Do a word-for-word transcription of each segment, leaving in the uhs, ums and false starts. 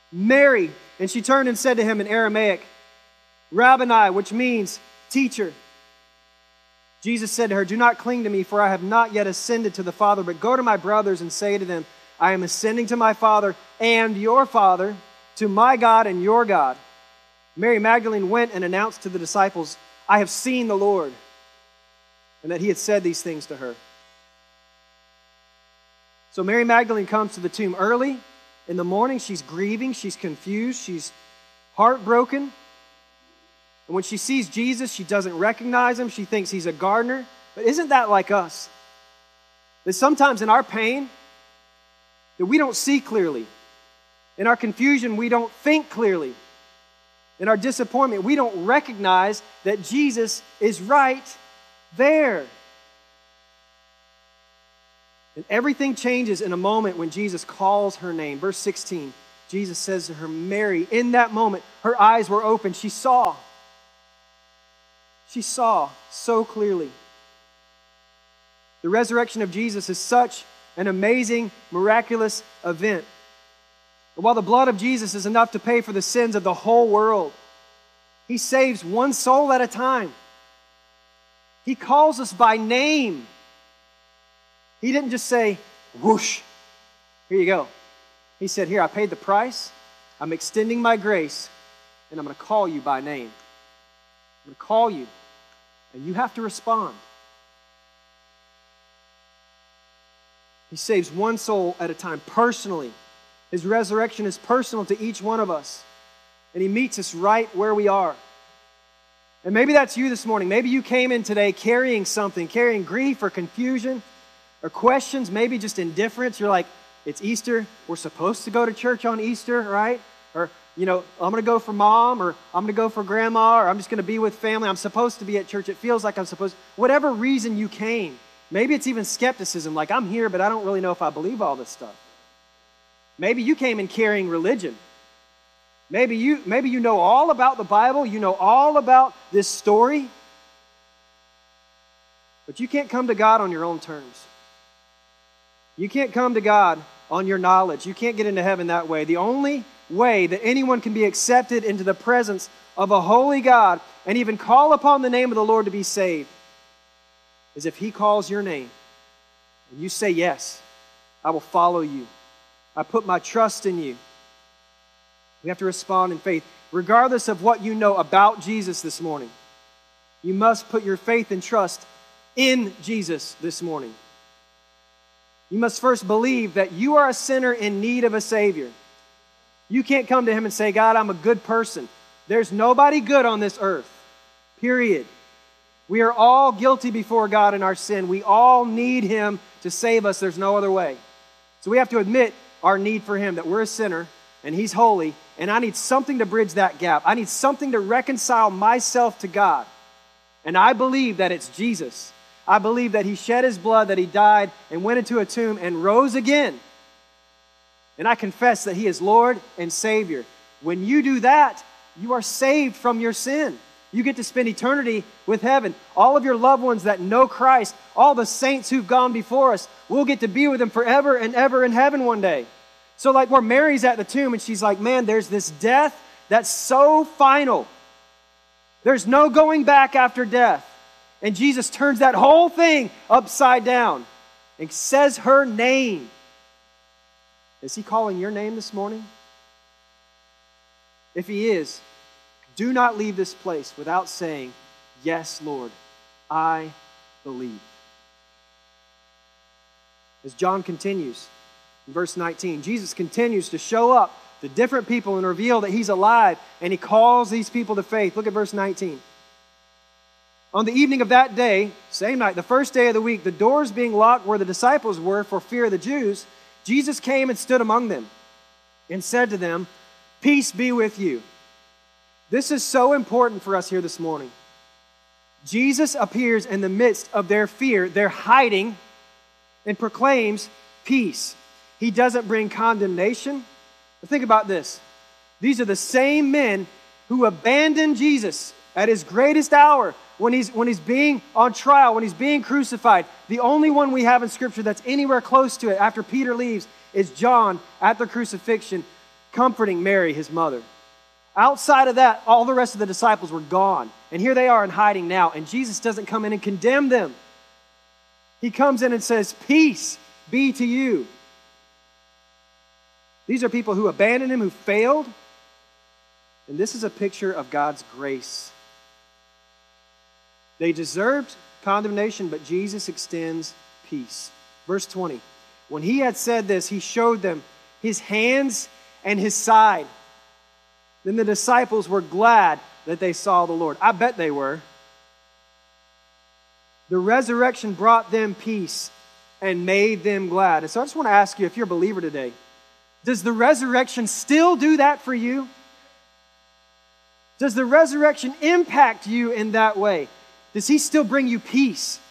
Mary. And she turned and said to him in Aramaic, Rabboni, which means teacher. Jesus said to her, do not cling to me, for I have not yet ascended to the Father, but go to my brothers and say to them, I am ascending to my Father and your Father, to my God and your God. Mary Magdalene went and announced to the disciples, I have seen the Lord, and that he had said these things to her. So Mary Magdalene comes to the tomb early in the morning. She's grieving, she's confused, she's heartbroken. And when she sees Jesus, she doesn't recognize him. She thinks he's a gardener. But isn't that like us? That sometimes in our pain, that we don't see clearly. In our confusion, we don't think clearly. In our disappointment, we don't recognize that Jesus is right there. And everything changes in a moment when Jesus calls her name. Verse sixteen, Jesus says to her, Mary. In that moment, her eyes were open. She saw. She saw so clearly. The resurrection of Jesus is such an amazing, miraculous event. And while the blood of Jesus is enough to pay for the sins of the whole world, he saves one soul at a time. He calls us by name. He didn't just say, whoosh, here you go. He said, here, I paid the price. I'm extending my grace, and I'm going to call you by name. I'm going to call you, and you have to respond. He saves one soul at a time, personally. His resurrection is personal to each one of us. And he meets us right where we are. And maybe that's you this morning. Maybe you came in today carrying something, carrying grief or confusion or questions, maybe just indifference. You're like, it's Easter. We're supposed to go to church on Easter, right? Or, you know, I'm going to go for mom, or I'm going to go for grandma, or I'm just going to be with family. I'm supposed to be at church. It feels like I'm supposed to. Whatever reason you came. Maybe it's even skepticism, like I'm here, but I don't really know if I believe all this stuff. Maybe you came in carrying religion. Maybe you, maybe you know all about the Bible, you know all about this story, but you can't come to God on your own terms. You can't come to God on your knowledge. You can't get into heaven that way. The only way that anyone can be accepted into the presence of a holy God and even call upon the name of the Lord to be saved is if he calls your name and you say, yes, I will follow you. I put my trust in you. We have to respond in faith. Regardless of what you know about Jesus this morning, you must put your faith and trust in Jesus this morning. You must first believe that you are a sinner in need of a Savior. You can't come to him and say, God, I'm a good person. There's nobody good on this earth, period. We are all guilty before God in our sin. We all need him to save us. There's no other way. So we have to admit our need for him, that we're a sinner and he's holy, and I need something to bridge that gap. I need something to reconcile myself to God. And I believe that it's Jesus. I believe that he shed his blood, that he died and went into a tomb and rose again. And I confess that he is Lord and Savior. When you do that, you are saved from your sin. You get to spend eternity with heaven. All of your loved ones that know Christ, all the saints who've gone before us, we'll get to be with him forever and ever in heaven one day. So like where Mary's at the tomb and she's like, man, there's this death that's so final. There's no going back after death. And Jesus turns that whole thing upside down and says her name. Is he calling your name this morning? If he is, do not leave this place without saying, yes, Lord, I believe. As John continues in verse nineteen, Jesus continues to show up to different people and reveal that he's alive, and he calls these people to faith. Look at verse nineteen. On the evening of that day, same night, the first day of the week, the doors being locked where the disciples were for fear of the Jews, Jesus came and stood among them and said to them, peace be with you. This is so important for us here this morning. Jesus appears in the midst of their fear, their hiding, and proclaims peace. He doesn't bring condemnation. But think about this. These are the same men who abandoned Jesus at his greatest hour when he's, when he's being on trial, when he's being crucified. The only one we have in Scripture that's anywhere close to it after Peter leaves is John at the crucifixion, comforting Mary, his mother. Outside of that, all the rest of the disciples were gone. And here they are in hiding now. And Jesus doesn't come in and condemn them. He comes in and says, peace be to you. These are people who abandoned him, who failed. And this is a picture of God's grace. They deserved condemnation, but Jesus extends peace. Verse twenty. When he had said this, he showed them his hands and his side. Then the disciples were glad that they saw the Lord. I bet they were. The resurrection brought them peace and made them glad. And so I just want to ask you, if you're a believer today, does the resurrection still do that for you? Does the resurrection impact you in that way? Does he still bring you peace?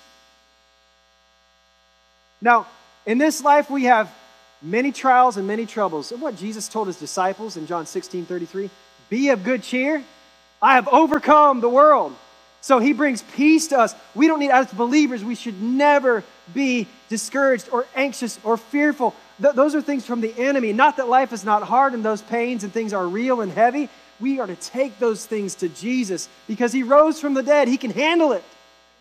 Now, in this life we have many trials and many troubles. And what Jesus told his disciples in John sixteen thirty-three, be of good cheer. I have overcome the world. So he brings peace to us. We don't need, as believers, we should never be discouraged or anxious or fearful. Th- those are things from the enemy. Not that life is not hard and those pains and things are real and heavy. We are to take those things to Jesus because he rose from the dead. He can handle it.